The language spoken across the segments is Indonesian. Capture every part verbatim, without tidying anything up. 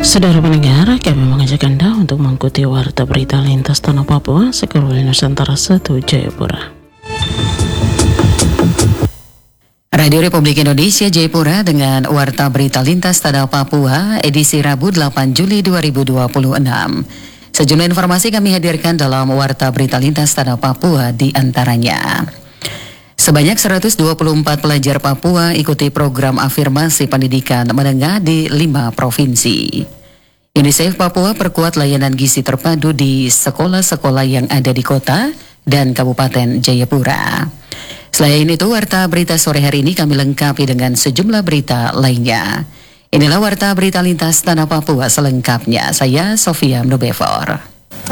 Saudara pendengar, kami mengajak Anda untuk mengikuti warta berita lintas tanah Papua seluruh Nusantara satu Jayapura. Radio Republik Indonesia Jayapura dengan warta berita lintas tanah Papua edisi Rabu delapan Juli dua ribu dua puluh enam. Sejumlah informasi kami hadirkan dalam warta berita lintas tanah Papua di antaranya. Sebanyak seratus dua puluh empat pelajar Papua ikuti program afirmasi pendidikan menengah di lima provinsi. UNICEF Papua perkuat layanan gizi terpadu di sekolah-sekolah yang ada di kota dan Kabupaten Jayapura. Selain itu, warta berita sore hari ini kami lengkapi dengan sejumlah berita lainnya. Inilah warta berita lintas tanah Papua selengkapnya. Saya Sofia Mnubefor.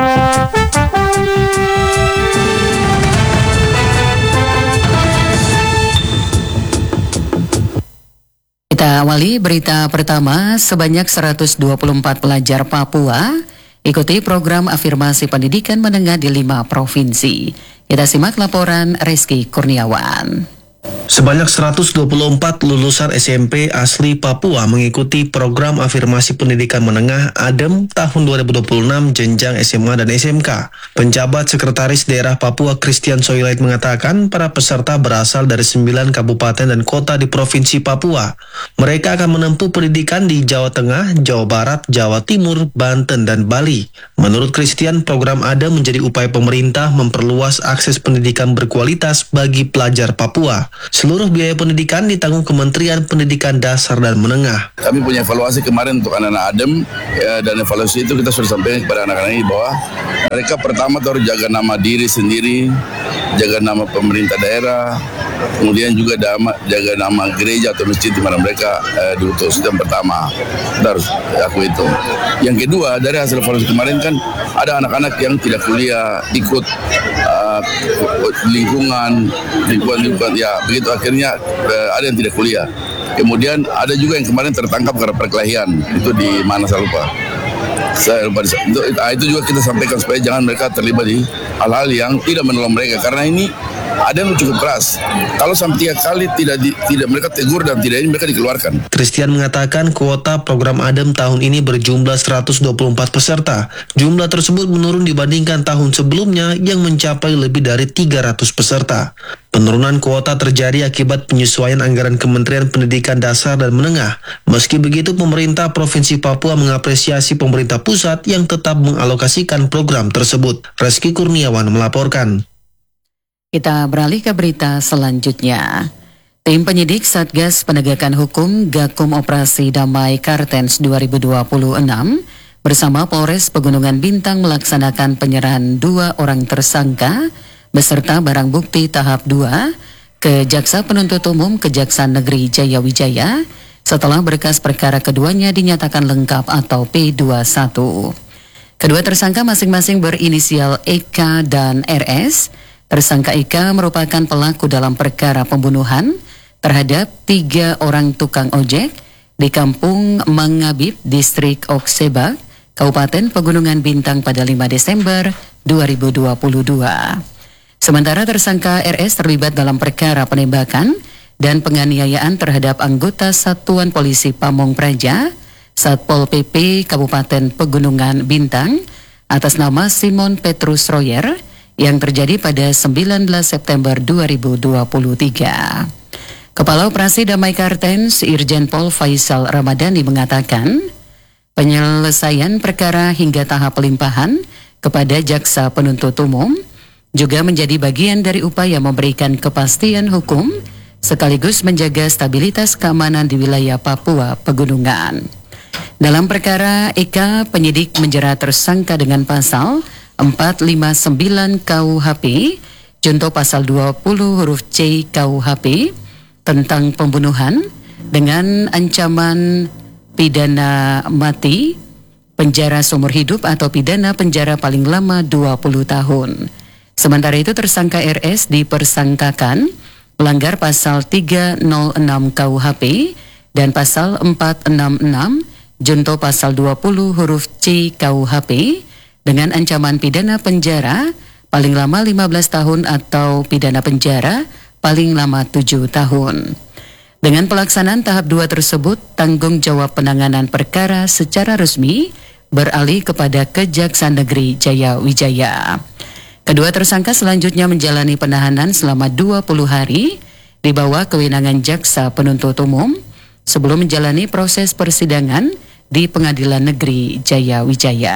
Kita awali berita pertama, sebanyak seratus dua puluh empat pelajar Papua ikuti program afirmasi pendidikan menengah di lima provinsi. Kita simak laporan Reski Kurniawan. Sebanyak seratus dua puluh empat lulusan S M P asli Papua mengikuti program afirmasi pendidikan menengah A D E M tahun dua ribu dua puluh enam jenjang S M A dan S M K. Penjabat Sekretaris Daerah Papua Christian Soilait mengatakan para peserta berasal dari sembilan kabupaten dan kota di Provinsi Papua. Mereka akan menempuh pendidikan di Jawa Tengah, Jawa Barat, Jawa Timur, Banten, dan Bali. Menurut Christian, program A D E M menjadi upaya pemerintah memperluas akses pendidikan berkualitas bagi pelajar Papua. Seluruh biaya pendidikan ditanggung Kementerian Pendidikan Dasar dan Menengah. Kami punya evaluasi kemarin untuk anak-anak A D E M ya, dan evaluasi itu kita sudah sampaikan kepada anak-anak ini bahwa mereka pertama harus jaga nama diri sendiri, jaga nama pemerintah daerah, kemudian juga dama, jaga nama gereja atau masjid di mana mereka eh, diutus. Itu yang pertama, kita harus aku itu. Yang kedua, dari hasil evaluasi kemarin kan ada anak-anak yang tidak kuliah, ikut uh, lingkungan, lingkungan-lingkungan, ya begitu akhirnya uh, ada yang tidak kuliah. Kemudian ada juga yang kemarin tertangkap karena perkelahian, itu di mana saya lupa. Saya lupa itu, itu juga kita sampaikan supaya jangan mereka terlibat di hal-hal yang tidak menolong mereka, karena ini ada yang cukup keras. Kalau sampai tiga kali tidak di, tidak mereka tegur dan tidak ini mereka dikeluarkan. Christian mengatakan kuota program A D E M tahun ini berjumlah seratus dua puluh empat peserta. Jumlah tersebut menurun dibandingkan tahun sebelumnya yang mencapai lebih dari tiga ratus peserta. Penurunan kuota terjadi akibat penyesuaian anggaran Kementerian Pendidikan Dasar dan Menengah. Meski begitu, pemerintah Provinsi Papua mengapresiasi pemerintah pusat yang tetap mengalokasikan program tersebut. Reski Kurniawan melaporkan. Kita beralih ke berita selanjutnya. Tim penyidik Satgas Penegakan Hukum Gakum Operasi Damai Kartens dua ribu dua puluh enam bersama Polres Pegunungan Bintang melaksanakan penyerahan dua orang tersangka beserta barang bukti tahap dua ke Jaksa Penuntut Umum Kejaksaan Negeri Jayawijaya setelah berkas perkara keduanya dinyatakan lengkap atau P dua puluh satu. Kedua tersangka masing-masing berinisial E K dan R S. Tersangka Ika merupakan pelaku dalam perkara pembunuhan terhadap tiga orang tukang ojek di Kampung Mangabib, Distrik Oksebak, Kabupaten Pegunungan Bintang pada lima Desember dua ribu dua puluh dua. Sementara tersangka R S terlibat dalam perkara penembakan dan penganiayaan terhadap anggota Satuan Polisi Pamong Praja, Satpol P P Kabupaten Pegunungan Bintang atas nama Simon Petrus Royer yang terjadi pada sembilan belas September dua ribu dua puluh tiga. Kepala Operasi Damai Kartens Irjen Pol Faisal Ramadhani mengatakan, penyelesaian perkara hingga tahap pelimpahan kepada Jaksa Penuntut Umum juga menjadi bagian dari upaya memberikan kepastian hukum sekaligus menjaga stabilitas keamanan di wilayah Papua Pegunungan. Dalam perkara Eka, penyidik menjerat tersangka dengan pasal empat lima sembilan K U H P, junto pasal dua puluh huruf C K U H P tentang pembunuhan dengan ancaman pidana mati, penjara seumur hidup atau pidana penjara paling lama dua puluh tahun. Sementara itu tersangka R S dipersangkakan melanggar pasal tiga nol enam K U H P dan pasal empat enam enam junto pasal dua puluh huruf C K U H P dengan ancaman pidana penjara paling lama lima belas tahun atau pidana penjara paling lama tujuh tahun. Dengan pelaksanaan tahap dua tersebut, tanggung jawab penanganan perkara secara resmi beralih kepada Kejaksaan Negeri Jaya Wijaya. Kedua tersangka selanjutnya menjalani penahanan selama dua puluh hari di bawah kewenangan Jaksa Penuntut Umum sebelum menjalani proses persidangan di Pengadilan Negeri Jaya Wijaya.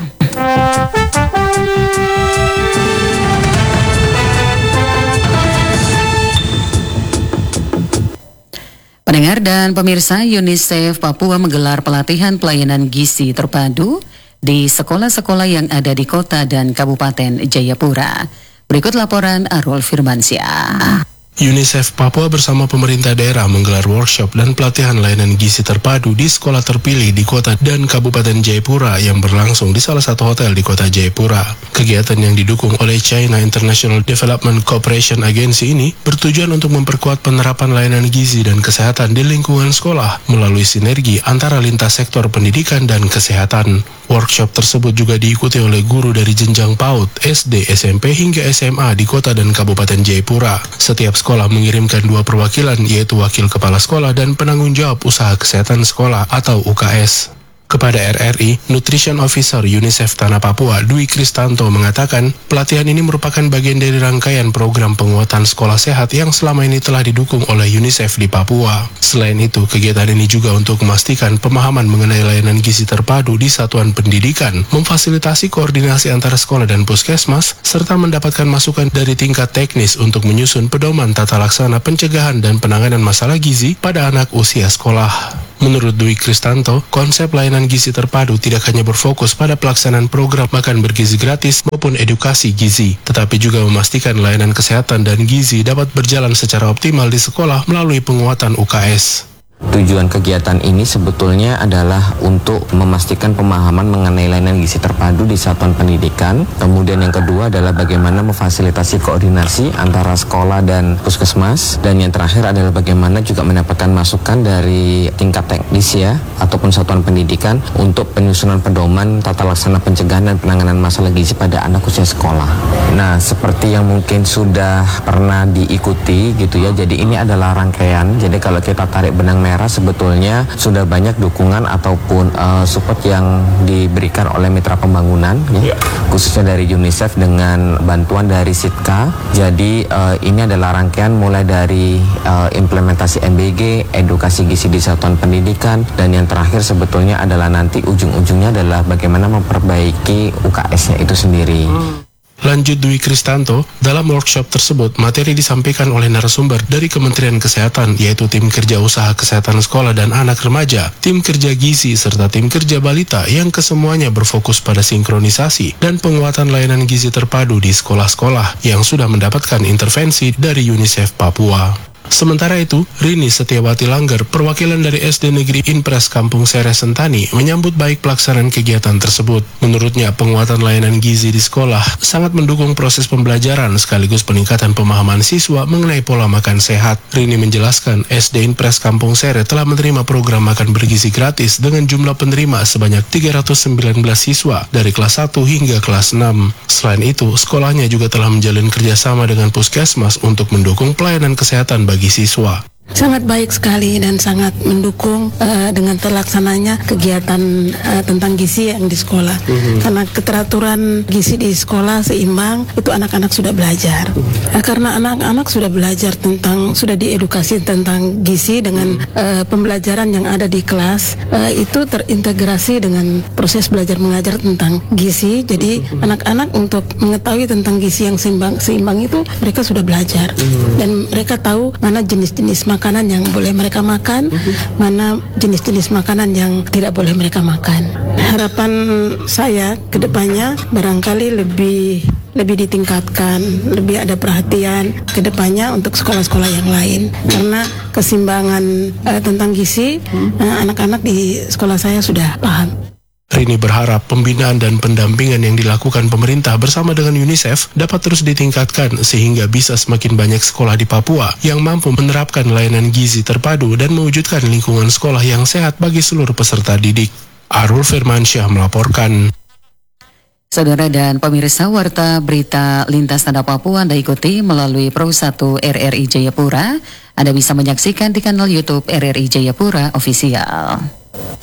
Pendengar dan pemirsa, UNICEF Papua menggelar pelatihan pelayanan gizi terpadu di sekolah-sekolah yang ada di kota dan Kabupaten Jayapura. Berikut laporan Arul Firmansyah. UNICEF Papua bersama pemerintah daerah menggelar workshop dan pelatihan layanan gizi terpadu di sekolah terpilih di kota dan Kabupaten Jayapura yang berlangsung di salah satu hotel di kota Jayapura. Kegiatan yang didukung oleh China International Development Cooperation Agency ini bertujuan untuk memperkuat penerapan layanan gizi dan kesehatan di lingkungan sekolah melalui sinergi antara lintas sektor pendidikan dan kesehatan. Workshop tersebut juga diikuti oleh guru dari jenjang PAUD, S D, S M P hingga S M A di kota dan Kabupaten Jayapura. Setiap sekolah mengirimkan dua perwakilan, yaitu wakil kepala sekolah dan penanggung jawab usaha kesehatan sekolah atau U K S. Kepada R R I, Nutrition Officer UNICEF Tanah Papua, Dwi Kristanto mengatakan, pelatihan ini merupakan bagian dari rangkaian program penguatan sekolah sehat yang selama ini telah didukung oleh UNICEF di Papua. Selain itu, kegiatan ini juga untuk memastikan pemahaman mengenai layanan gizi terpadu di satuan pendidikan, memfasilitasi koordinasi antara sekolah dan puskesmas, serta mendapatkan masukan dari tingkat teknis untuk menyusun pedoman tata laksana pencegahan dan penanganan masalah gizi pada anak usia sekolah. Menurut Dwi Kristanto, konsep layanan gizi terpadu tidak hanya berfokus pada pelaksanaan program makan bergizi gratis maupun edukasi gizi, tetapi juga memastikan layanan kesehatan dan gizi dapat berjalan secara optimal di sekolah melalui penguatan U K S. Tujuan kegiatan ini sebetulnya adalah untuk memastikan pemahaman mengenai layanan gizi terpadu di satuan pendidikan. Kemudian yang kedua adalah bagaimana memfasilitasi koordinasi antara sekolah dan puskesmas. Dan yang terakhir adalah bagaimana juga mendapatkan masukan dari tingkat teknis ya, ataupun satuan pendidikan untuk penyusunan pedoman tata laksana pencegahan dan penanganan masalah gizi pada anak usia sekolah. Nah, seperti yang mungkin sudah pernah diikuti gitu ya, jadi ini adalah rangkaian. Jadi kalau kita tarik benang merah, sebetulnya sudah banyak dukungan ataupun uh, support yang diberikan oleh mitra pembangunan ya, khususnya dari UNICEF dengan bantuan dari SITKA. Jadi uh, ini adalah rangkaian mulai dari uh, implementasi M B G, edukasi gizi di satuan pendidikan, dan yang terakhir sebetulnya adalah nanti ujung-ujungnya adalah bagaimana memperbaiki U K S-nya itu sendiri. Hmm. Lanjut Dwi Kristanto, dalam workshop tersebut materi disampaikan oleh narasumber dari Kementerian Kesehatan, yaitu tim kerja usaha kesehatan sekolah dan anak remaja, tim kerja gizi, serta tim kerja balita yang kesemuanya berfokus pada sinkronisasi dan penguatan layanan gizi terpadu di sekolah-sekolah yang sudah mendapatkan intervensi dari UNICEF Papua. Sementara itu, Rini Setiawati Langgar, perwakilan dari S D Negeri Impres Kampung Sere Sentani, menyambut baik pelaksanaan kegiatan tersebut. Menurutnya, penguatan layanan gizi di sekolah sangat mendukung proses pembelajaran sekaligus peningkatan pemahaman siswa mengenai pola makan sehat. Rini menjelaskan, S D Impres Kampung Sere telah menerima program makan bergizi gratis dengan jumlah penerima sebanyak tiga ratus sembilan belas siswa dari kelas satu hingga kelas enam. Selain itu, sekolahnya juga telah menjalin kerjasama dengan puskesmas untuk mendukung pelayanan kesehatan bagi siswa. Sangat baik sekali dan sangat mendukung uh, dengan terlaksananya kegiatan uh, tentang gizi yang di sekolah. Mm-hmm. Karena keteraturan gizi di sekolah seimbang, itu anak-anak sudah belajar. Mm-hmm. Uh, karena anak-anak sudah belajar tentang, sudah diedukasi tentang gizi dengan uh, pembelajaran yang ada di kelas, uh, itu terintegrasi dengan proses belajar mengajar tentang gizi. Jadi mm-hmm. anak-anak untuk mengetahui tentang gizi yang seimbang, seimbang itu mereka sudah belajar. Mm-hmm. Dan mereka tahu mana jenis-jenis makanan makanan yang boleh mereka makan, uh-huh. mana jenis-jenis makanan yang tidak boleh mereka makan. Harapan saya ke depannya barangkali lebih lebih ditingkatkan, lebih ada perhatian ke depannya untuk sekolah-sekolah yang lain. Karena keseimbangan uh, tentang gizi, uh, anak-anak di sekolah saya sudah paham. Rini berharap pembinaan dan pendampingan yang dilakukan pemerintah bersama dengan UNICEF dapat terus ditingkatkan sehingga bisa semakin banyak sekolah di Papua yang mampu menerapkan layanan gizi terpadu dan mewujudkan lingkungan sekolah yang sehat bagi seluruh peserta didik. Arul Firmansyah melaporkan. Saudara dan pemirsa, warta berita lintas tanda Papua Anda ikuti melalui Pro satu R R I Jayapura. Anda bisa menyaksikan di kanal YouTube R R I Jayapura Official.